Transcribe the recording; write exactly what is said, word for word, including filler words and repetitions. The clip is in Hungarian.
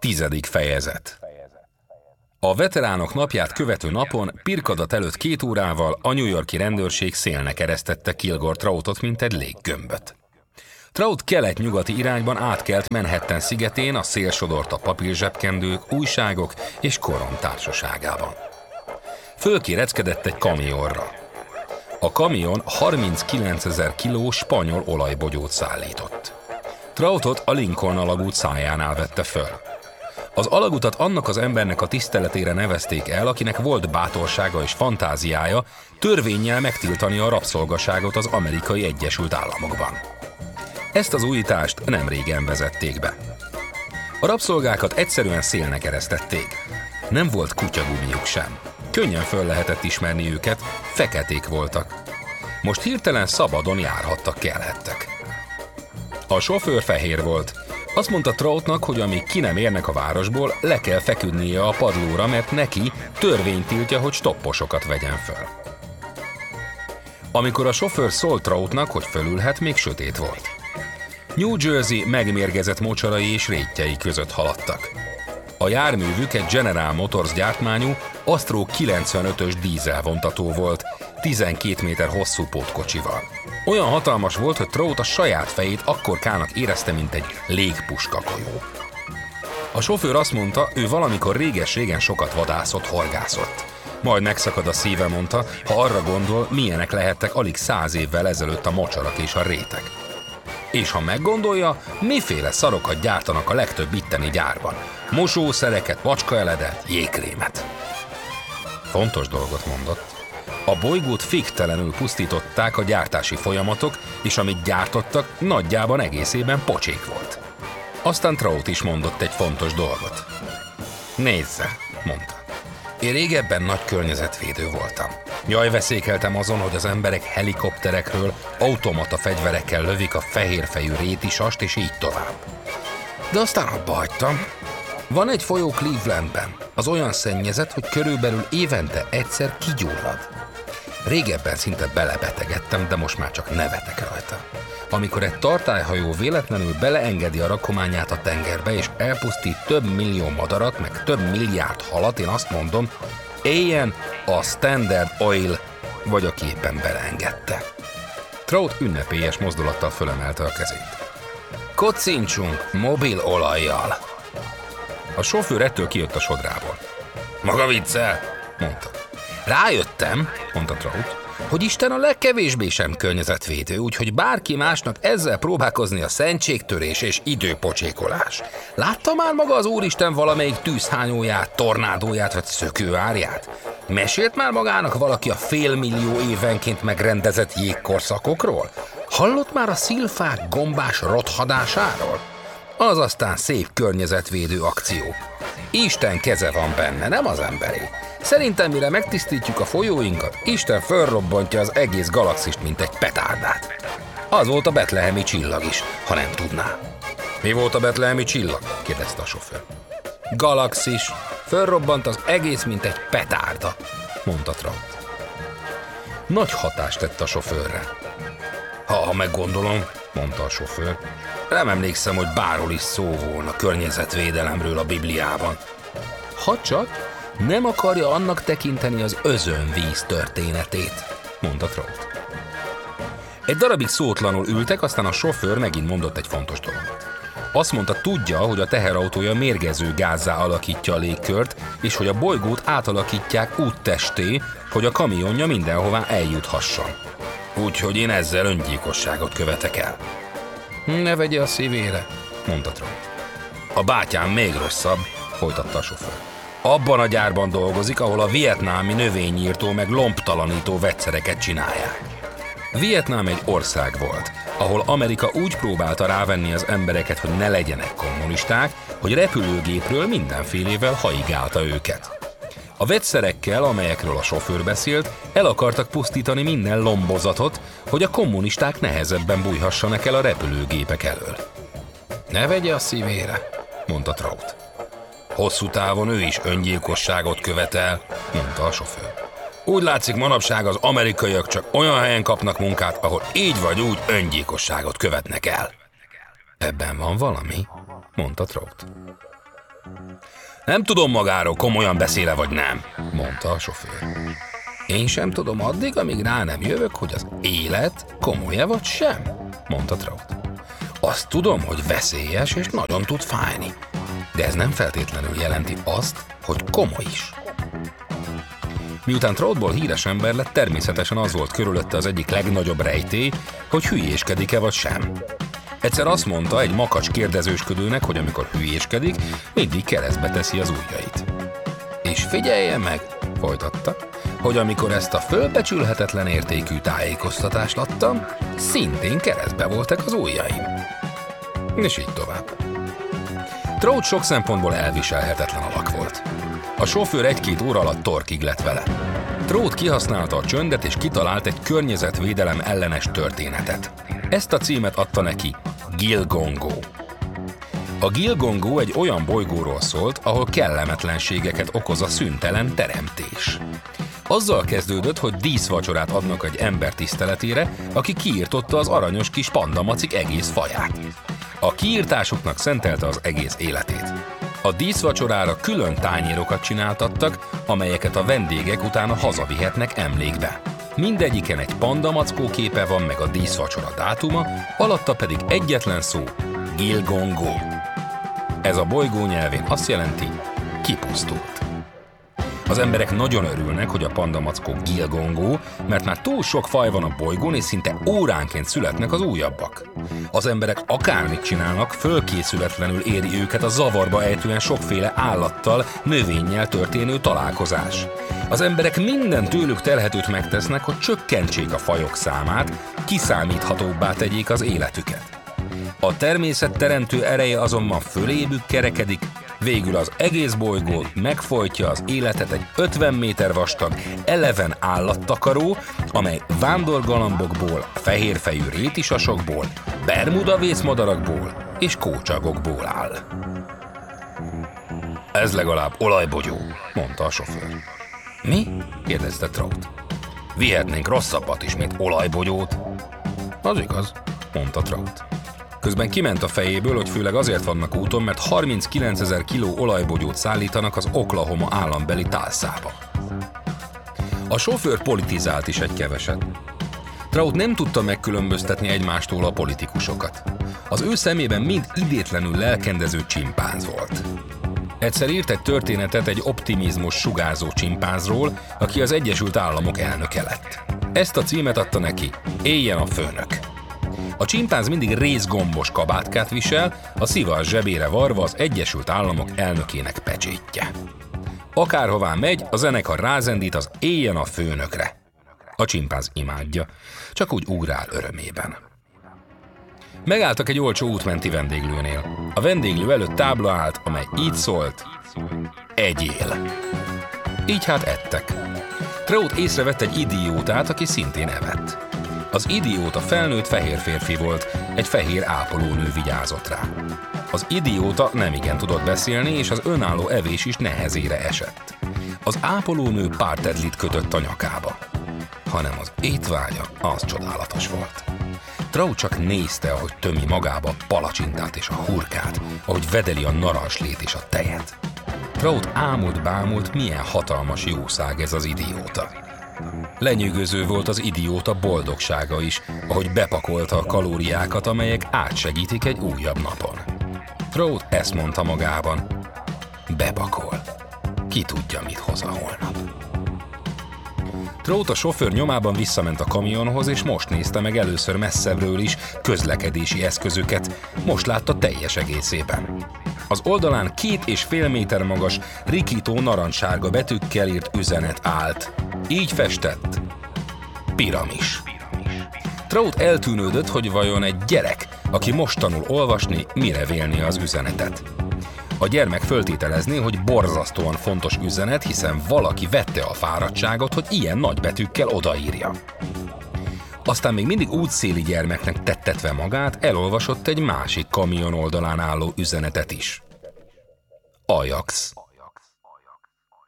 Tizedik fejezet. A veteránok napját követő napon pirkadat előtt két órával a New York-i rendőrség szélnek eresztette Kilgore Troutot, mint egy léggömböt. Trout kelet-nyugati irányban átkelt Manhattan szigetén a szél sodorta papírzsebkendők, újságok és koron társaságában. Fölkéreckedett egy kamionra. A kamion harminckilencezer kiló spanyol olajbogyót szállított. Troutot a Lincoln alagút szájánál vette föl. Az alagutat annak az embernek a tiszteletére nevezték el, akinek volt bátorsága és fantáziája törvénnyel megtiltani a rabszolgaságot az Amerikai Egyesült Államokban. Ezt az újítást nem régen vezették be. A rabszolgákat egyszerűen szélnek eresztették. Nem volt kutyagumijuk sem. Könnyen föl lehetett ismerni őket, feketék voltak. Most hirtelen szabadon járhattak, kelhettek. A sofőr fehér volt. Azt mondta Troutnak, hogy amíg ki nem érnek a városból, le kell feküdnie a padlóra, mert neki törvény tiltja, hogy stopposokat vegyen föl. Amikor a sofőr szólt Troutnak, hogy fölülhet, még sötét volt. New Jersey megmérgezett mocsarai és rétjei között haladtak. A járművük egy General Motors gyártmányú Astro kilencvenötös dízelvontató volt, tizenkét méter hosszú pótkocsival. Olyan hatalmas volt, hogy Trout a saját fejét akkorkának érezte, mint egy légpuskakajó. A sofőr azt mondta, ő valamikor réges-régen sokat vadászott, horgászott. Majd megszakad a szíve, mondta, ha arra gondol, milyenek lehettek alig száz évvel ezelőtt a mocsarak és a rétek. És ha meggondolja, miféle szarokat gyártanak a legtöbb itteni gyárban. Mosószereket, macskaeledet, jégkrémet. Fontos dolgot mondott. A bolygót féktelenül pusztították a gyártási folyamatok, és amit gyártottak, nagyjában egészében pocsék volt. Aztán Trout is mondott egy fontos dolgot. Nézze, mondta. Én régebben nagy környezetvédő voltam. Jaj, veszékeltem azon, hogy az emberek helikopterekről automata fegyverekkel lövik a fehérfejű rétisast, és így tovább. De aztán abba hagytam. Van egy folyó Clevelandben, az olyan szennyezett, hogy körülbelül évente egyszer kigyullad. Régebben szinte belebetegedtem, de most már csak nevetek rajta. Amikor egy tartályhajó véletlenül beleengedi a rakományát a tengerbe, és elpusztít több millió madarat, meg több milliárd halat, én azt mondom, éljen a Standard Oil, vagy aki éppen beleengedte. Trout ünnepélyes mozdulattal fölemelte a kezét. Kocincsunk mobil olajjal. A sofőr ettől kijött a sodrából. Maga viccel, mondta. Rájöttem, mondta Trout, hogy Isten a legkevésbé sem környezetvédő, úgyhogy bárki másnak ezzel próbálkozni a szentségtörés és időpocsékolás. Látta már maga az Úristen valamelyik tűzhányóját, tornádóját vagy szökőárját? Mesélt már magának valaki a félmillió évenként megrendezett jégkorszakokról? Hallott már a szilfák gombás rothadásáról? Az aztán szép környezetvédő akció. Isten keze van benne, nem az emberé. Szerintem, mire megtisztítjuk a folyóinkat, Isten fölrobbantja az egész galaxist, mint egy petárdát. Az volt a betlehemi csillag is, ha nem tudná. Mi volt a betlehemi csillag? Kérdezte a sofőr. Galaxis. Fölrobbant az egész, mint egy petárda, mondta Trout. Nagy hatást tett a sofőrre. Ha, ha meggondolom, mondta a sofőr, nem emlékszem, hogy bárhol is szó volna környezetvédelemről a Bibliában. Ha csak nem akarja annak tekinteni az özönvíz történetét, mondta Trout. Egy darabig szótlanul ültek, aztán a sofőr megint mondott egy fontos dolgot. Azt mondta, tudja, hogy a teherautója mérgező gázzá alakítja a légkört, és hogy a bolygót átalakítják úttesté, hogy a kamionja mindenhová eljuthasson. Úgyhogy én ezzel öngyilkosságot követek el. Ne vegye a szívére, mondta Trout. A bátyám még rosszabb, folytatta a sofőr. Abban a gyárban dolgozik, ahol a vietnámi növényírtó meg lombtalanító vegyszereket csinálják. Vietnám egy ország volt, ahol Amerika úgy próbálta rávenni az embereket, hogy ne legyenek kommunisták, hogy repülőgépről mindenfélével haigálta őket. A vegyszerekkel, amelyekről a sofőr beszélt, el akartak pusztítani minden lombozatot, hogy a kommunisták nehezebben bújhassanak el a repülőgépek elől. Ne vegye a szívére, mondta Trout. Hosszú távon ő is öngyilkosságot követel, mondta a sofőr. Úgy látszik, manapság az amerikaiak csak olyan helyen kapnak munkát, ahol így vagy úgy öngyilkosságot követnek el. Ebben van valami, mondta Trout. Nem tudom magáról, komolyan beszéle vagy nem, mondta a sofőr. Én sem tudom addig, amíg rá nem jövök, hogy az élet komoly-e vagy sem, mondta Trout. Azt tudom, hogy veszélyes és nagyon tud fájni, de ez nem feltétlenül jelenti azt, hogy komoly is. Miután Troutból híres ember lett, természetesen az volt körülötte az egyik legnagyobb rejtély, hogy hülyéskedik-e vagy sem. Egyszer azt mondta egy makacs kérdezősködőnek, hogy amikor hülyéskedik, mindig keresztbe teszi az ujjait. És figyelje meg, folytatta, hogy amikor ezt a fölbecsülhetetlen értékű tájékoztatást adtam, szintén keresztbe voltak az ujjaim. És így tovább. Trout sok szempontból elviselhetetlen alak volt. A sofőr egy-két óra alatt torkig lett vele. Trout kihasználta a csöndet és kitalált egy környezetvédelem ellenes történetet. Ezt a címet adta neki, Gilgongo. A Gilgongo egy olyan bolygóról szólt, ahol kellemetlenségeket okoz a szüntelen teremtés. Azzal kezdődött, hogy díszvacsorát adnak egy ember tiszteletére, aki kiirtotta az aranyos kis pandamacik egész faját. A kiirtásuknak szentelte az egész életét. A díszvacsorára külön tányérokat csináltattak, amelyeket a vendégek utána hazavihetnek emlékbe. Mindegyiken egy pandamackó képe van, meg a díszvacsora dátuma, alatta pedig egyetlen szó, Gilgongo. Ez a bolygó nyelvén azt jelenti, kipusztult. Az emberek nagyon örülnek, hogy a pandamackó Gilgongo, mert már túl sok faj van a bolygón, és szinte óránként születnek az újabbak. Az emberek akármit csinálnak, fölkészületlenül éri őket a zavarba ejtően sokféle állattal, növényel történő találkozás. Az emberek minden tőlük telhetőt megtesznek, hogy csökkentsék a fajok számát, kiszámíthatóbbá tegyék az életüket. A természet teremtő ereje azonban fölébük kerekedik, végül az egész bolygó megfojtja az életet egy ötven méter vastag, eleven állattakaró, amely vándorgalambokból, fehérfejű rétisasokból, bermuda vészmadarakból és kócsagokból áll. Ez legalább olajbogyó, mondta a sofőr. Mi? kérdezte Trout. Vihetnénk rosszabbat is, mint olajbogyót. Az igaz, mondta Trout. Közben kiment a fejéből, hogy főleg azért vannak úton, mert harminckilencezer kiló olajbogyót szállítanak az Oklahoma állambeli Tulsába. A sofőr politizált is egy keveset. Trout nem tudta megkülönböztetni egymástól a politikusokat. Az ő szemében mind idétlenül lelkendező csimpánz volt. Egyszer írt egy történetet egy optimizmus sugárzó csimpánzról, aki az Egyesült Államok elnöke lett. Ezt a címet adta neki, Éljen a főnök. A csimpánz mindig részgombos kabátkát visel, a szíva a zsebére varva az Egyesült Államok elnökének pecsétje. Akárhová megy, a zenekar rázendít az Éljen a főnökre. A csimpánz imádja, csak úgy ugrál örömében. Megálltak egy olcsó útmenti vendéglőnél. A vendéglő előtt tábla állt, amely így szólt, egyél. Így hát ettek. Trout észrevett egy idiótát, aki szintén evett. Az idióta felnőtt fehér férfi volt, egy fehér ápolónő vigyázott rá. Az idióta nemigen tudott beszélni, és az önálló evés is nehezére esett. Az ápolónő pártedlit kötött a nyakába. Hanem az étvágya az csodálatos volt. Trout csak nézte, ahogy tömi magába a palacsintát és a hurkát, ahogy vedeli a narancslét és a tejet. Trout ámult-bámult, milyen hatalmas jószág ez az idióta. Lenyűgöző volt az idióta boldogsága is, ahogy bepakolta a kalóriákat, amelyek átsegítik egy újabb napon. Trout ezt mondta magában, bepakol. Ki tudja, mit hoz a holnap. Trout a sofőr nyomában visszament a kamionhoz, és most nézte meg először messzebbről is közlekedési eszközöket, most látta teljes egészében. Az oldalán két és fél méter magas, rikító narancssárga betűkkel írt üzenet állt. Így festett. Piramis. Trout eltűnődött, hogy vajon egy gyerek, aki most tanul olvasni, mire vélné az üzenetet. A gyermek föltételezné, hogy borzasztóan fontos üzenet, hiszen valaki vette a fáradtságot, hogy ilyen nagy betűkkel odaírja. Aztán még mindig útszéli gyermeknek tettetve magát, elolvasott egy másik kamion oldalán álló üzenetet is. Ajax.